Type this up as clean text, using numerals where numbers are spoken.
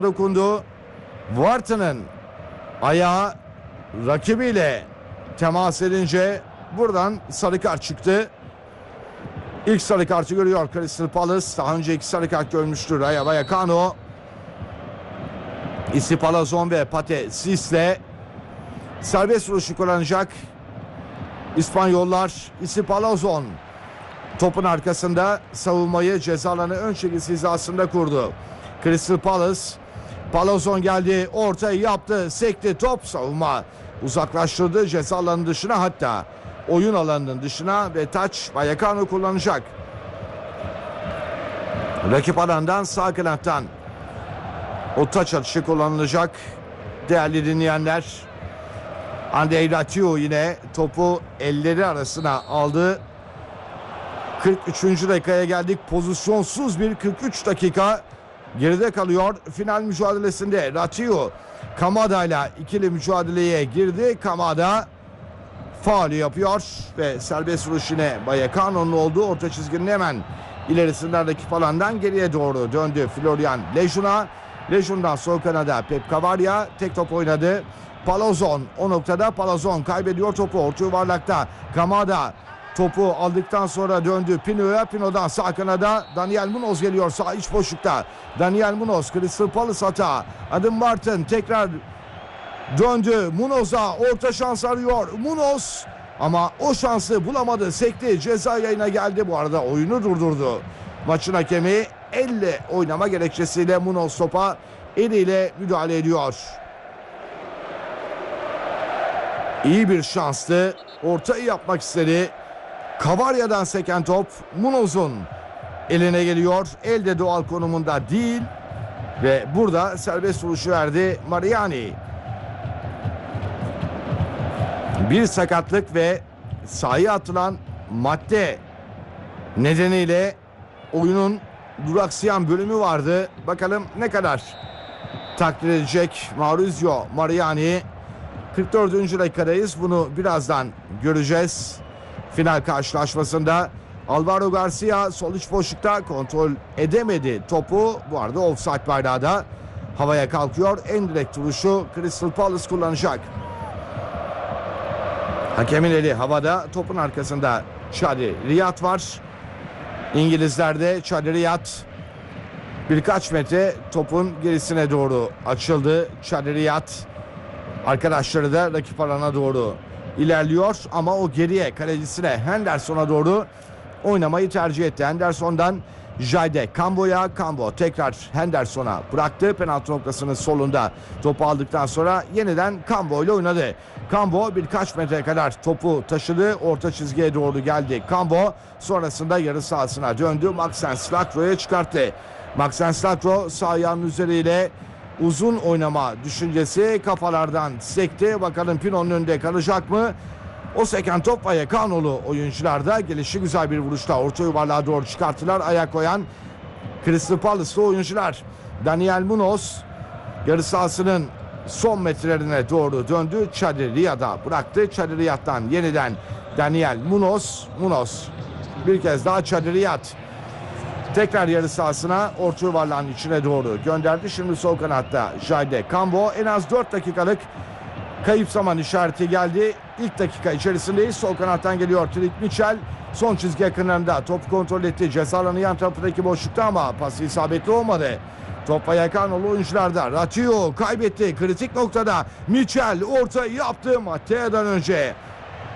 dokundu. Wharton'ın ayağı rakibiyle temas edince buradan sarı kart çıktı. İlk sarı kartı görüyor Crystal Palace. Daha önce iki sarı kart görmüştür Rayo Vallecano. Isi Palazon ve Pate Sis'le serbest vuruşu kullanacak İspanyollar. Isi Palazon topun arkasında savunmayı ceza alanı ön çizgisi hizasında kurdu. Crystal Palace, Palazon geldi, ortayı yaptı, sekti, top savunma uzaklaştırdı ceza alanının dışına, hatta oyun alanının dışına ve taç Vallecano kullanacak. Rakip alandan sağ kanattan o taç atışı kullanılacak. Değerli dinleyenler, Andrei Ratiu yine topu elleri arasına aldı. 43. dakikaya geldik. Pozisyonsuz bir 43 dakika geride kalıyor final mücadelesinde. Ratiu Kamada ile ikili mücadeleye girdi. Kamada faulü yapıyor ve serbest vuruş yine Vallecano'nun olduğu orta çizginin hemen ilerisinden rakip alandan geriye doğru döndü Florian Lejeun'a. Lejeun'dan sol kanada Pep Cavaria tek top oynadı. Palazon o noktada, Palazon kaybediyor topu orta yuvarlakta. Kamada topu aldıktan sonra döndü Pino'ya. Pino'dan sağ kanada Daniel Munoz geliyor sağ iç boşlukta. Daniel Munoz, Crystal Palace hata. Adam Wharton tekrar döndü Munoz'a, orta şans arıyor Munoz ama o şansı bulamadı, sekti, ceza yayına geldi. Bu arada oyunu durdurdu maçın hakemi. Elle oynama gerekçesiyle Munoz topa eliyle müdahale ediyor. İyi bir şanstı, ortayı yapmak istedi. Cavaria'dan seken top Munoz'un eline geliyor. Elde doğal konumunda değil ve burada serbest vuruşu verdi Mariani. Bir sakatlık ve sahaya atılan madde nedeniyle oyunun duraksayan bölümü vardı. Bakalım ne kadar takdir edecek Maurizio Mariani. 44. dakikadayız. Bunu birazdan göreceğiz. Final karşılaşmasında Alvaro Garcia sol iç boşlukta kontrol edemedi topu. Bu arada offside bayrağı da havaya kalkıyor. En direkt vuruşu Crystal Palace kullanacak. Hakemin eli havada, topun arkasında Chadi Riyad var. İngilizlerde Chadi Riyad birkaç metre topun gerisine doğru açıldı. Chadi Riyad arkadaşları da rakip alana doğru ilerliyor ama o geriye kalecisine Henderson'a doğru oynamayı tercih etti. Henderson'dan Jayde Cambo'ya, Cambo tekrar Henderson'a bıraktı. Penaltı noktasının solunda topu aldıktan sonra yeniden Cambo ile oynadı. Cambo birkaç metre kadar topu taşıdı. Orta çizgiye doğru geldi Cambo. Sonrasında yarı sahasına döndü. Maxence Lacroix'a çıkarttı. Maxence Lacroix sağ ayağının üzeriyle uzun oynama düşüncesi kafalardan sekti. Bakalım Pino'nun önünde kalacak mı? O seken top Vallecano'lu oyuncularda gelişi güzel bir vuruşla orta yuvarlığa doğru çıkarttılar. Ayak koyan Crystal Palace'lı oyuncular. Daniel Munoz yarı sahasının son metrelerine doğru döndü. Chadi Riyad'a bıraktı. Chadi Riyad'dan yeniden Daniel Munoz. Munoz bir kez daha Chadi Riyad. Tekrar yarı sahasına orta yuvarlağın içine doğru gönderdi. Şimdi sol kanatta Jayde Cambo. En az 4 dakikalık kayıp zaman işareti geldi. İlk dakika içerisindeyiz. Sol kanattan geliyor Trik Mitchell. Son çizgi yakınlarında top kontrol etti. Ceza alanı yan tarafındaki boşlukta ama pası isabetli olmadı. Top Vallecano'lu oyuncularda. Ratiu kaybetti. Kritik noktada Mitchell ortayı yaptı. Mattea'dan önce